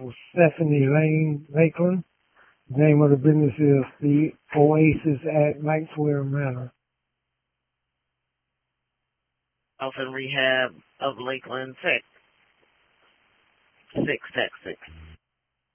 Stephanie Lane Lakeland. The name of the business is the Oasis at Knightswear Manor. Health and Rehab of Lakeland, 6.